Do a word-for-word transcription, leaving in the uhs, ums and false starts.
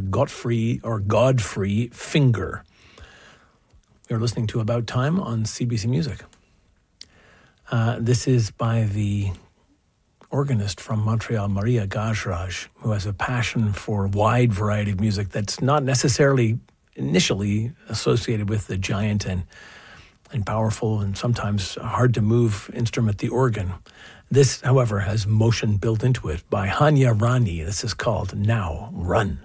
Godfrey or Godfrey Finger. You're listening to About Time on C B C Music. Uh, this is by the organist from Montreal, Maria Gajraj, who has a passion for a wide variety of music that's not necessarily initially associated with the giant and and powerful and sometimes hard to move instrument, the organ. This, however, has motion built into it by Hanya Rani. This is called Now Run.